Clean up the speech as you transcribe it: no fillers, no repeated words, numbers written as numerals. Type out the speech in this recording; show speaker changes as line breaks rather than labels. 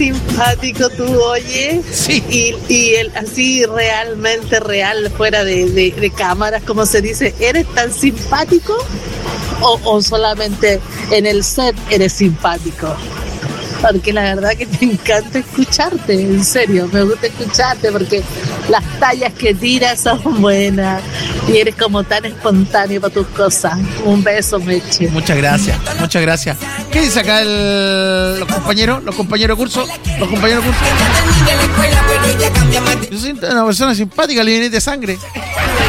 simpático tú, oye.
Sí.
Y el así realmente real, fuera de cámaras, como se dice, ¿eres tan simpático? O solamente en el set eres simpático? Porque la verdad que me encanta escucharte, en serio, me gusta escucharte porque las tallas que tiras son buenas y eres como tan espontáneo para tus cosas. Un beso, Meche.
Muchas gracias, muchas gracias. ¿Qué dice acá los compañeros de curso? Yo soy una persona simpática, livianita de sangre.